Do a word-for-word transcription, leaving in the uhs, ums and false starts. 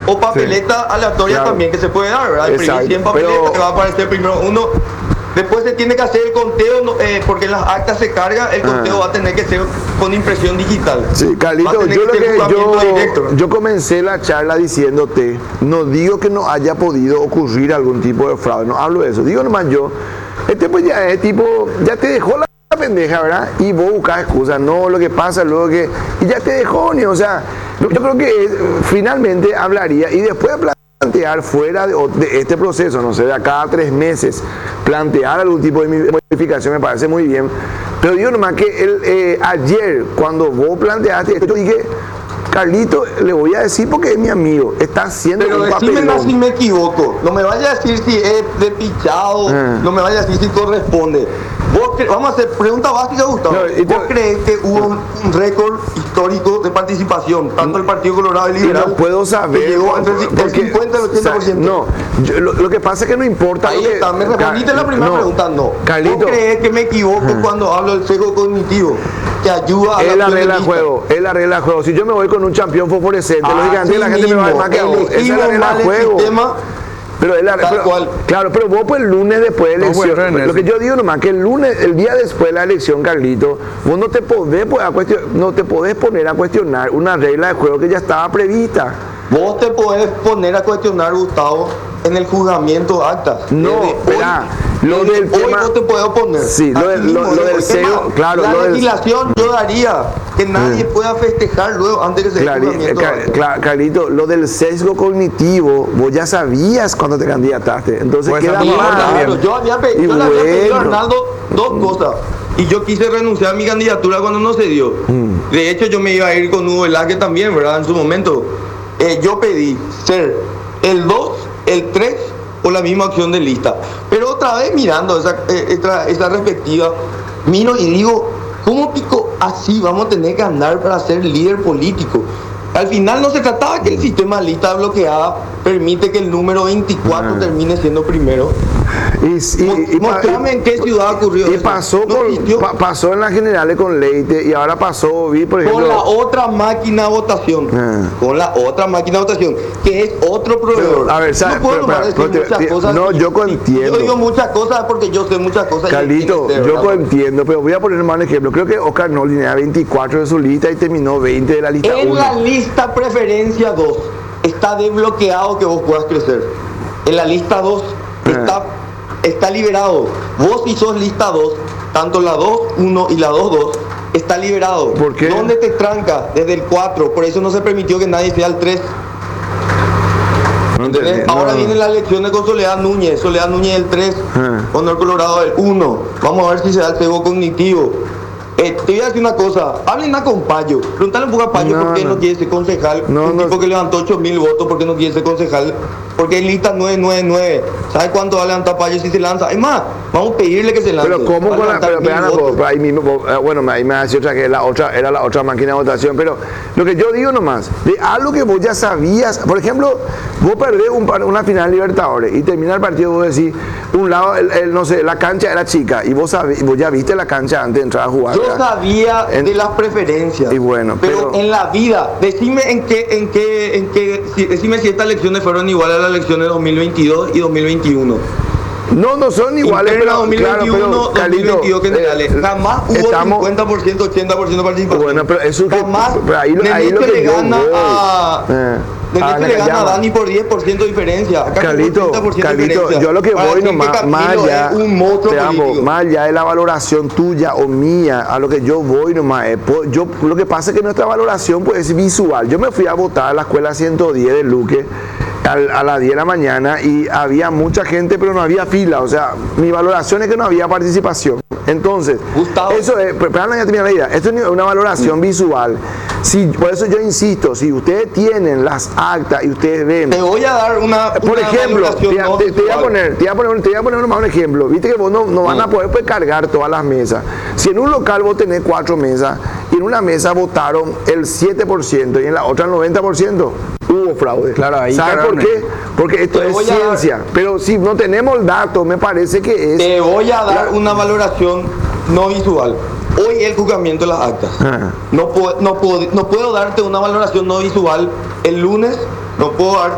O papeleta sí, aleatoria claro, también que se puede dar, ¿verdad? Imprimir cien exacto, papeletas pero que va a aparecer primero uno. Después se tiene que hacer el conteo, no, eh, porque en las actas se carga, el conteo ah, va a tener que ser con impresión digital. sí, Va a Carlito, tener yo lo ser que juzgamiento directo. yo, yo comencé la charla diciéndote, no digo que no haya podido ocurrir algún tipo de fraude, no hablo de eso, digo nomás yo, este pues ya es tipo, ya te dejó la pendeja, ¿verdad? Y vos buscas excusas, no, lo que pasa luego que, y ya te dejó, ni, o sea, yo creo que eh, finalmente hablaría y después plantear fuera de, de este proceso, no sé, de acá a tres meses, plantear algún tipo de modificación me parece muy bien, pero digo nomás que el, eh, ayer cuando vos planteaste esto, yo dije, Carlito, le voy a decir porque es mi amigo, está haciendo Pero un decime papelón. si me equivoco, no me vaya a decir si es despichado, Ah. no me vaya a decir si corresponde. ¿Vos cre- Vamos a hacer pregunta básica, Gustavo. No, y te- ¿Vos crees que hubo un, un récord histórico de participación, tanto el Partido Colorado y Y Liberal? no puedo saber que llegó entre el porque, cincuenta y el ochenta por ciento. no, yo- lo, lo que pasa es que no importa. Ahí lo que, está, me respondiste Car- la primera no, pregunta, no. Carlito, ¿Vos crees que me equivoco cuando hablo del sesgo cognitivo? Que ayuda a es la acción regla de lista? juego, es la regla de juego. Si yo me voy con un campeón fosforescente, Así lógicamente la gente me va a ver mismo, más que a vos. Esa es la elegimos regla mal de el juego. sistema. Pero es la Tal pero- cual. Claro, pero vos pues el lunes después de No, elección, bueno, en lo que eso. yo digo nomás que el lunes, el día después de la elección, Carlito, vos no te podés, pues, a cuestion- no te podés poner a cuestionar una regla de juego que ya estaba prevista. Vos te podés poner a cuestionar, Gustavo, en el juzgamiento actas. No, Desde espera, hoy, lo desde del hoy tema- no te puedo oponer. Sí, lo Así del- mismo, lo- lo desde del hoy. sello, Es más, claro, La lo del- legislación yo daría que nadie pueda festejar luego antes que se dé el Claro, juzgamiento actas. Car- Carlito, lo del sesgo cognitivo, vos ya sabías cuando te candidataste, entonces Pues queda a mí mal. Claro, yo, había pe- Y yo le había pedido a bueno. Arnaldo dos cosas. Y yo quise renunciar a mi candidatura cuando no se dio. Mm. De hecho, yo me iba a ir con Hugo Velázquez también, ¿verdad? En su momento. Eh, yo pedí ser el dos, el tres o la misma opción de lista. Pero otra vez mirando esa, eh, esa, esa respectiva, miro y digo, ¿cómo pico así vamos a tener que andar para ser líder político? Al final no se trataba que el sistema de lista bloqueada permite que el número veinticuatro Ah. termine siendo primero. Y, y- y- Mostrame en qué ciudad ocurrió y eso. pasó, No con- existió. pa- pasó en las generales con Leite y ahora pasó, vi por ejemplo. Con la otra máquina de votación. Ah. Con la otra máquina de votación, que es otro proveedor. Pero, a ver, ¿sabes? no puedo Pero, nomás pero, decir pero, muchas te- cosas. no, yo entiendo. Yo digo muchas cosas porque yo sé muchas cosas. y Carlito, tiene que ser, yo ¿verdad? entiendo, pero voy a poner más un ejemplo. Creo que Oscar Noli tenía veinticuatro de su lista y terminó veinte de la lista En uno. la lista preferencia dos está desbloqueado que vos puedas crecer. En la lista dos Ah. está, está liberado. Vos si sos lista dos, tanto la dos uno y la dos dos, está liberado. ¿Por qué? ¿Dónde te tranca? Desde el cuatro. Por eso no se permitió que nadie sea el tres. No ¿Entendés? entendí, Ahora no. viene la elección con Soledad Núñez. Soledad Núñez el tres, Ah. Honor Colorado el uno. Vamos a ver si se da el cebo cognitivo. Eh, te voy a decir una cosa, hablen a con Payo, preguntale un poco a Payo No, por qué no. no. quiere ser concejal, No, un no. tipo que levantó ocho mil votos, por qué no quiere ser concejal, porque en lista nueve nueve nueve, ¿sabes cuánto va a levantar Payo si se lanza? Es más, vamos a pedirle que se lance. Pero cómo Va a con la, levantar pero, mil espera, votos. pero ahí mismo, eh, bueno, ahí me hace otra que la otra, era la otra máquina de votación, pero lo que yo digo nomás, de algo que vos ya sabías, por ejemplo, vos perdés un par- una final Libertadores y termina el partido, vos decís, un lado, el, el, no sé, la cancha era chica y vos, sabí- vos ya viste la cancha antes de entrar a jugar. Yo ¿verdad? sabía En- de las preferencias. Y bueno, pero, pero- en la vida, decime en qué, en qué, en qué, si- decime si estas elecciones fueron iguales a las elecciones de dos mil veintidós y dos mil veintiuno. No, no son iguales, Interna pero dos mil veintiuno, claro, pero, dos mil veintidós Carlito, generales. eh, Jamás hubo estamos- cincuenta por ciento, ochenta por ciento de participación. Bueno, pero eso que- Jamás pero ahí lo- ahí lo Neneche que le yo gana voy. a... Eh, Neneche a le gana a Nakayama. Dani por diez por ciento de diferencia. Acá Carlito, con treinta por ciento de Carlito, diferencia. yo lo que Para voy decir que nomás, más Camilo allá, es un monstruo te amo, político. más allá de la valoración tuya o mía, a lo que yo voy nomás, es, po- yo, lo que pasa es que nuestra valoración pues, es visual. Yo me fui a votar a la escuela ciento diez de Luque al- a las diez de la mañana y había mucha gente, pero no había fila. O sea, mi valoración es que no había participación. Entonces, Gustavo. eso es, pero, pero ya terminé la idea. Esto es una valoración visual. Si, por eso yo insisto, si ustedes tienen las actas y ustedes ven. Te voy a dar una, Por una ejemplo, te, valoración no te- te voy a visual. poner, te voy a poner, te voy a poner nomás un ejemplo. Viste que vos no, no van a poder pues, cargar todas las mesas. Si en un local vos tenés cuatro mesas y en una mesa votaron el siete por ciento y en la otra el noventa por ciento, hubo fraude. Claro, ahí ¿Sabes por cagaron qué? Porque esto Te es voy a dar- ciencia. Pero si no tenemos el dato, me parece que es. Te voy a dar La- una valoración no visual. Hoy el juzgamiento de las actas. Ah. No, puedo, no, puedo, no puedo darte una valoración no visual el lunes, no puedo dar